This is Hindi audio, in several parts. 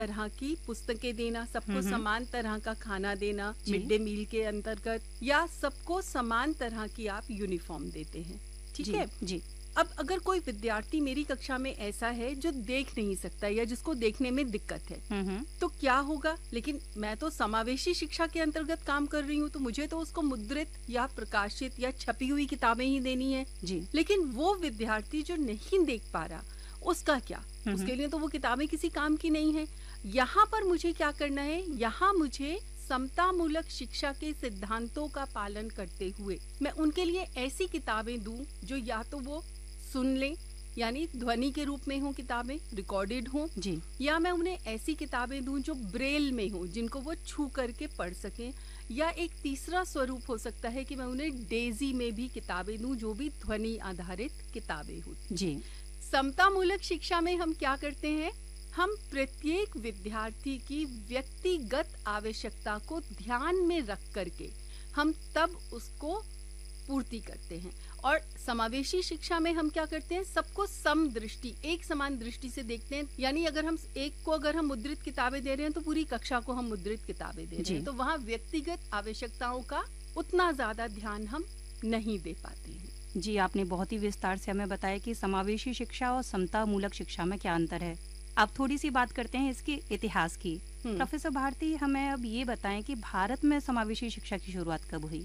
तरह की पुस्तकें देना, सबको समान तरह का खाना देना मिड डे मील के अंतर्गत, या सबको समान तरह की आप यूनिफॉर्म देते हैं। ठीक है जी। अब अगर कोई विद्यार्थी मेरी कक्षा में ऐसा है जो देख नहीं सकता या जिसको देखने में दिक्कत है, तो क्या होगा? लेकिन मैं तो समावेशी शिक्षा के अंतर्गत काम कर रही हूँ, तो मुझे तो उसको मुद्रित या प्रकाशित या छपी हुई किताबें ही देनी है जी। लेकिन वो विद्यार्थी जो नहीं देख पा रहा, उसका क्या? उसके लिए तो वो किताबें किसी काम की नहीं है। यहाँ पर मुझे क्या करना है? यहाँ मुझे समतामूलक शिक्षा के सिद्धांतों का पालन करते हुए मैं उनके लिए ऐसी किताबें दूं जो या तो वो सुन लें, यानी ध्वनि के रूप में हो किताबें, रिकॉर्डेड हो जी। या मैं उन्हें ऐसी किताबें दूं जो ब्रेल में हो, जिनको वो छू करके पढ़ सकें, या एक तीसरा स्वरूप हो सकता है कि मैं उन्हें डेजी में भी किताबें दूं जो भी ध्वनि आधारित किताबें होती। जी। समतामूलक शिक्षा में हम क्या करते हैं? हम प्रत्येक विद्यार्थी की व्यक्तिगत आवश्यकता को ध्यान में रख करके हम तब उसको पूर्ति करते हैं। और समावेशी शिक्षा में हम क्या करते हैं? सबको समदृष्टि, एक समान दृष्टि से देखते हैं। यानी अगर हम एक को अगर हम मुद्रित किताबें दे रहे हैं तो पूरी कक्षा को हम मुद्रित किताबें दे रहे हैं, तो वहाँ व्यक्तिगत आवश्यकताओं का उतना ज्यादा ध्यान हम नहीं दे पाते हैं। जी, आपने बहुत ही विस्तार से हमें बताया कि समावेशी शिक्षा और समतामूलक शिक्षा में क्या अंतर है। अब थोड़ी सी बात करते हैं इसके इतिहास की। प्रोफेसर भारती, हमें अब ये बताएं कि भारत में समावेशी शिक्षा की शुरुआत कब हुई?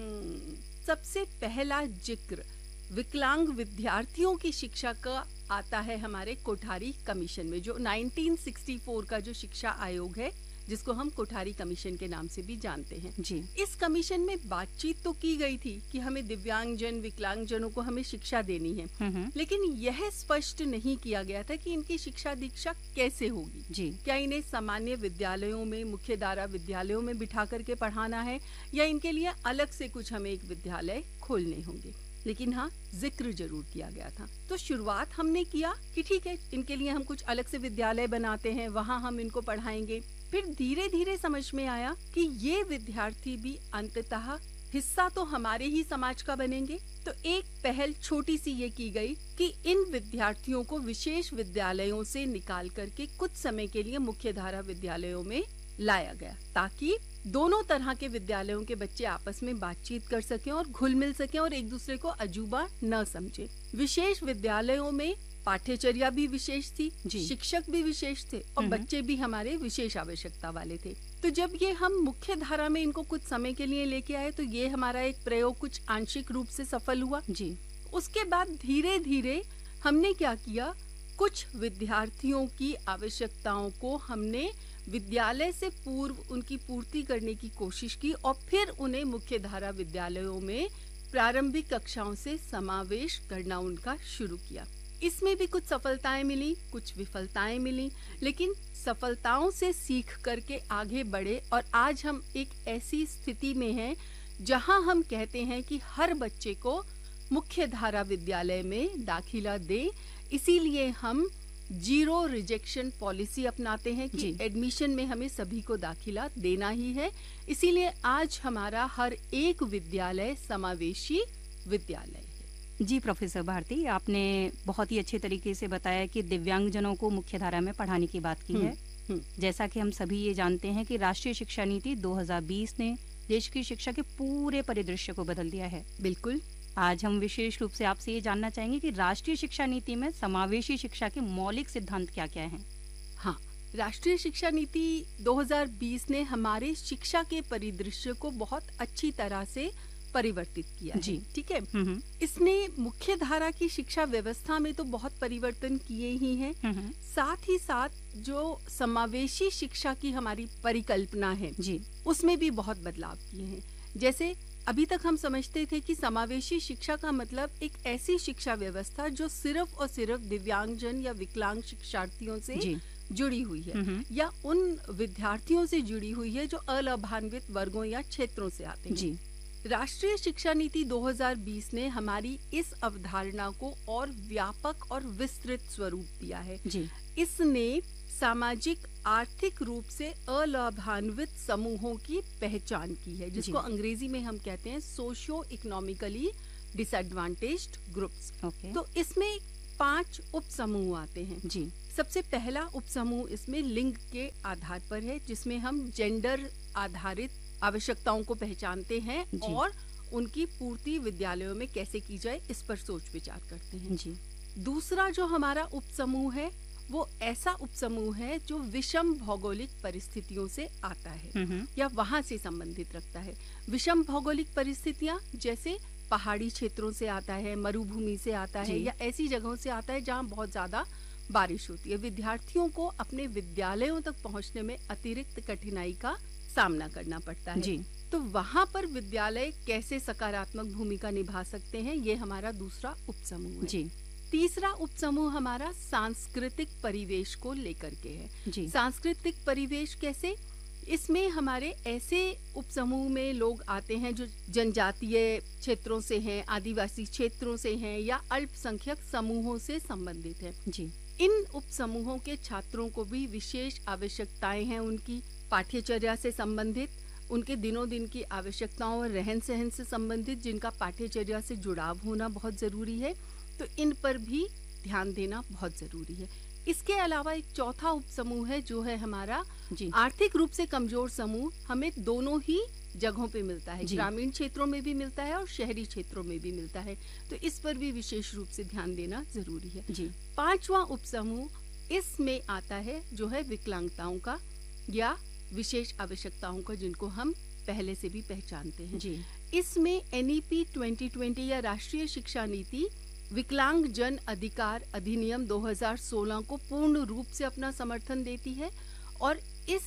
सबसे पहला जिक्र विकलांग विद्यार्थियों की शिक्षा का आता है हमारे कोठारी कमीशन में, जो 1964 का जो शिक्षा आयोग है, जिसको हम कोठारी कमीशन के नाम से भी जानते हैं। जी। इस कमीशन में बातचीत तो की गई थी कि हमें दिव्यांगजन, विकलांगजनों को हमें शिक्षा देनी है, लेकिन यह स्पष्ट नहीं किया गया था कि इनकी शिक्षा दीक्षा कैसे होगी। जी। क्या इन्हें सामान्य विद्यालयों में, मुख्य धारा विद्यालयों में बिठा करके पढ़ाना है, या इनके लिए अलग से कुछ हमें एक विद्यालय खोलने होंगे। लेकिन हाँ, जिक्र जरूर किया गया था। तो शुरुआत हमने किया कि ठीक है, इनके लिए हम कुछ अलग से विद्यालय बनाते हैं, वहाँ हम इनको पढ़ाएंगे। फिर धीरे धीरे समझ में आया कि ये विद्यार्थी भी अंततः हिस्सा तो हमारे ही समाज का बनेंगे। तो एक पहल छोटी सी ये की गई कि इन विद्यार्थियों को विशेष विद्यालयों से निकाल करके कुछ समय के लिए मुख्य धारा विद्यालयों में लाया गया, ताकि दोनों तरह के विद्यालयों के बच्चे आपस में बातचीत कर सकें और घुल मिल सकें और एक दूसरे को अजूबा न समझे। विशेष विद्यालयों में पाठ्यचर्या भी विशेष थी, शिक्षक भी विशेष थे और बच्चे भी हमारे विशेष आवश्यकता वाले थे। तो जब ये हम मुख्य धारा में इनको कुछ समय के लिए लेके आए, तो ये हमारा एक प्रयोग कुछ आंशिक रूप से सफल हुआ। जी। उसके बाद धीरे धीरे हमने क्या किया, कुछ विद्यार्थियों की आवश्यकताओं को हमने विद्यालय से पूर्व उनकी पूर्ति करने की कोशिश की और फिर उन्हें मुख्य धारा विद्यालयों में प्रारंभिक कक्षाओं से समावेश करना उनका शुरू किया। इसमें भी कुछ सफलताएं मिली, कुछ विफलताएं मिली, लेकिन सफलताओं से सीख करके आगे बढ़े और आज हम एक ऐसी स्थिति में हैं जहां हम कहते हैं कि हर बच्चे को मुख्य धारा विद्यालय में दाखिला दें। इसीलिए हम 0 रिजेक्शन पॉलिसी अपनाते हैं कि एडमिशन में हमें सभी को दाखिला देना ही है। इसीलिए आज हमारा हर एक विद्यालय समावेशी विद्यालय है। जी प्रोफेसर भारती, आपने बहुत ही अच्छे तरीके से बताया कि दिव्यांगजनों को मुख्य धारा में पढ़ाने की बात की है। जैसा कि हम सभी ये जानते हैं कि राष्ट्रीय शिक्षा नीति 2020 ने देश की शिक्षा के पूरे परिदृश्य को बदल दिया है। बिल्कुल। आज हम विशेष रूप से आपसे ये जानना चाहेंगे कि राष्ट्रीय शिक्षा नीति में समावेशी शिक्षा के मौलिक सिद्धांत क्या क्या हैं? हाँ, राष्ट्रीय शिक्षा नीति 2020 ने हमारे शिक्षा के परिदृश्य को बहुत अच्छी तरह से परिवर्तित किया है। ठीक है। इसने मुख्य धारा की शिक्षा व्यवस्था में तो बहुत परिवर्तन किए ही हैं, साथ ही साथ जो समावेशी शिक्षा की हमारी परिकल्पना है उसमें भी बहुत बदलाव किए हैं। जैसे अभी तक हम समझते थे कि समावेशी शिक्षा का मतलब एक ऐसी शिक्षा व्यवस्था जो सिर्फ और सिर्फ दिव्यांगजन या विकलांग शिक्षार्थियों से जुड़ी हुई है या उन विद्यार्थियों से जुड़ी हुई है जो अलाभान्वित वर्गों या क्षेत्रों से आते हैं। राष्ट्रीय शिक्षा नीति 2020 ने हमारी इस अवधारणा को और व्यापक और विस्तृत स्वरूप दिया है। इसने सामाजिक आर्थिक रूप से अलाभान्वित समूहों की पहचान की है, जिसको अंग्रेजी में हम कहते हैं सोशियो इकोनॉमिकली डिसएडवांटेज्ड ग्रुप्स। तो इसमें 5 उप समूह आते हैं। सबसे पहला उपसमूह इसमें लिंग के आधार पर है, जिसमें हम जेंडर आधारित आवश्यकताओं को पहचानते हैं और उनकी पूर्ति विद्यालयों में कैसे की जाए इस पर सोच विचार करते हैं। जी। दूसरा जो हमारा उपसमूह है वो ऐसा उपसमूह है जो विषम भौगोलिक परिस्थितियों से आता है या वहां से संबंधित रखता है। विषम भौगोलिक परिस्थितियां जैसे पहाड़ी क्षेत्रों से आता है, मरुभूमि से आता है या ऐसी जगहों से आता है जहां बहुत ज्यादा बारिश होती है। विद्यार्थियों को अपने विद्यालयों तक पहुंचने में अतिरिक्त कठिनाई का सामना करना पड़ता है। जी। तो वहां पर विद्यालय कैसे सकारात्मक भूमिका निभा सकते हैं, ये हमारा दूसरा उपसमूह है। जी। तीसरा उपसमूह हमारा सांस्कृतिक परिवेश को लेकर के है। जी। सांस्कृतिक परिवेश कैसे? इसमें हमारे ऐसे उपसमूह में लोग आते हैं जो जनजातीय क्षेत्रों से हैं, आदिवासी क्षेत्रों से हैं या अल्पसंख्यक समूहों से संबंधित है। जी। इन उपसमूहों के छात्रों को भी विशेष आवश्यकताएं हैं, उनकी पाठ्यचर्या से संबंधित, उनके दिनों दिन की आवश्यकताओं और रहन सहन से संबंधित, जिनका पाठ्यचर्या से जुड़ाव होना बहुत जरूरी है। तो इन पर भी ध्यान देना बहुत जरूरी है। इसके अलावा एक चौथा उपसमूह है जो है हमारा आर्थिक रूप से कमजोर समूह। हमें दोनों ही जगहों पे मिलता है, ग्रामीण क्षेत्रों में भी मिलता है और शहरी क्षेत्रों में भी मिलता है। तो इस पर भी विशेष रूप से ध्यान देना जरूरी है। जी। पांचवा उपसमूह इसमें आता है जो है विकलांगताओं का या विशेष आवश्यकताओं का, जिनको हम पहले से भी पहचानते हैं। जी। इसमें NEP 2020 या राष्ट्रीय शिक्षा नीति विकलांग जन अधिकार अधिनियम 2016 को पूर्ण रूप से अपना समर्थन देती है और इस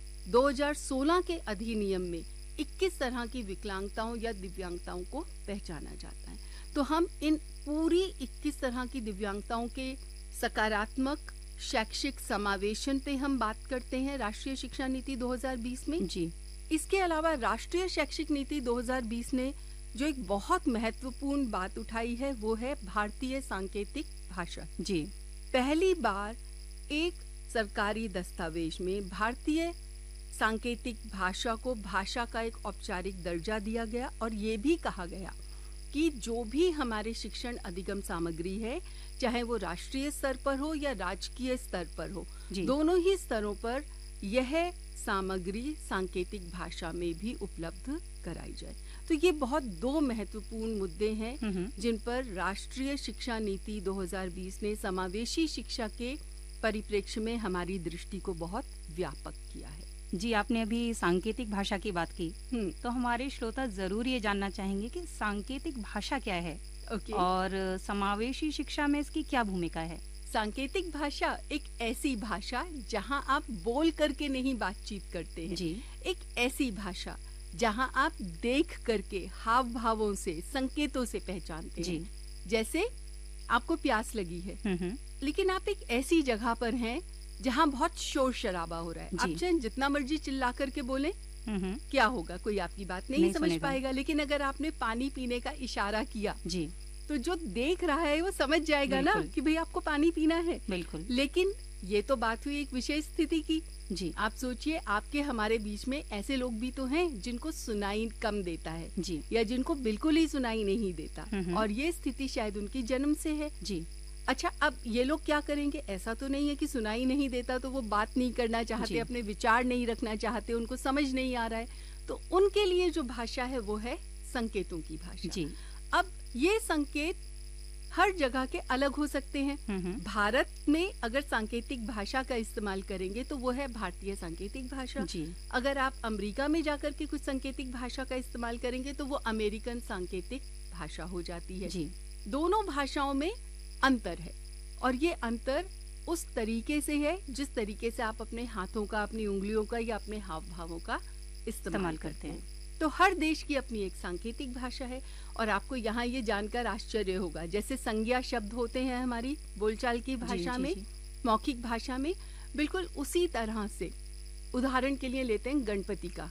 2016 के अधिनियम में 21 तरह की विकलांगताओं या दिव्यांगताओं को पहचाना जाता है। तो हम इन पूरी 21 तरह की दिव्यांगताओं के सकारात्मक शैक्षिक समावेशन पे हम बात करते हैं राष्ट्रीय शिक्षा नीति 2020 में। जी। इसके अलावा राष्ट्रीय शैक्षिक नीति 2020 ने जो एक बहुत महत्वपूर्ण बात उठाई है वो है भारतीय सांकेतिक भाषा। जी। पहली बार एक सरकारी दस्तावेज में भारतीय सांकेतिक भाषा को भाषा का एक औपचारिक दर्जा दिया गया और ये भी कहा गया कि जो भी हमारे शिक्षण अधिगम सामग्री है, चाहे वो राष्ट्रीय स्तर पर हो या राजकीय स्तर पर हो, दोनों ही स्तरों पर यह सामग्री सांकेतिक भाषा में भी उपलब्ध कराई जाए। तो ये बहुत दो महत्वपूर्ण मुद्दे हैं जिन पर राष्ट्रीय शिक्षा नीति 2020 ने समावेशी शिक्षा के परिप्रेक्ष्य में हमारी दृष्टि को बहुत व्यापक किया है। जी, आपने अभी सांकेतिक भाषा की बात की, तो हमारे श्रोता जरूर ये जानना चाहेंगे कि सांकेतिक भाषा क्या है और समावेशी शिक्षा में इसकी क्या भूमिका है। सांकेतिक भाषा एक ऐसी भाषा जहां आप बोल करके नहीं बातचीत करते हैं। जी। एक ऐसी भाषा जहां आप देख करके हाव भावों से, संकेतों से पहचानते हैं। जैसे आपको प्यास लगी है लेकिन आप एक ऐसी जगह पर हैं जहां बहुत शोर शराबा हो रहा है। आप चाहे जितना मर्जी चिल्ला करके बोले, क्या होगा, कोई आपकी बात नहीं समझ पाएगा। लेकिन अगर आपने पानी पीने का इशारा किया तो जो देख रहा है वो समझ जाएगा ना कि भाई आपको पानी पीना है। बिल्कुल। लेकिन ये तो बात हुई एक विशेष स्थिति की। आप सोचिए, आपके हमारे बीच में ऐसे लोग भी तो हैं जिनको सुनाई कम देता है या जिनको बिल्कुल ही सुनाई नहीं देता और ये स्थिति शायद उनकी जन्म से है। अच्छा, अब ये लोग क्या करेंगे? ऐसा तो नहीं है कि सुनाई नहीं देता तो वो बात नहीं करना चाहते, अपने विचार नहीं रखना चाहते, उनको समझ नहीं आ रहा है। तो उनके लिए जो भाषा है वो है संकेतों की भाषा। अब ये संकेत हर जगह के अलग हो सकते हैं। भारत में अगर सांकेतिक भाषा का इस्तेमाल करेंगे तो वो है भारतीय सांकेतिक भाषा। अगर आप अमेरिका में जाकर के कुछ सांकेतिक भाषा का इस्तेमाल करेंगे तो वो अमेरिकन सांकेतिक भाषा हो जाती है। दोनों भाषाओं में अंतर है और ये अंतर उस तरीके से है जिस तरीके से आप अपने हाथों का, अपनी उंगलियों का या अपने हाव भावों का इस्तेमाल करते हैं। तो हर देश की अपनी एक सांकेतिक भाषा है और आपको यहाँ ये जानकर आश्चर्य होगा, जैसे संज्ञा शब्द होते हैं हमारी बोलचाल की भाषा में, मौखिक भाषा में, बिल्कुल उसी तरह से उदाहरण के लिए लेते हैं गणपति का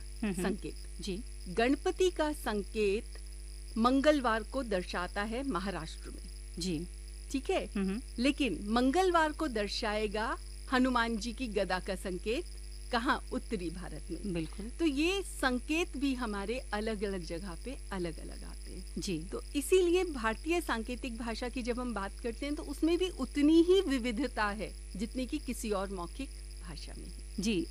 संकेत। गणपति का संकेत मंगलवार को दर्शाता है महाराष्ट्र में। ठीक है। लेकिन मंगलवार को दर्शाएगा हनुमान जी की गदा का संकेत कहाँ, उत्तरी भारत में। बिल्कुल। तो ये संकेत भी हमारे अलग अलग जगह पे अलग अलग आते हैं जी। तो इसीलिए भारतीय सांकेतिक भाषा की जब हम बात करते हैं तो उसमें भी उतनी ही विविधता है जितनी कि किसी और मौखिक भाषा में है। जी,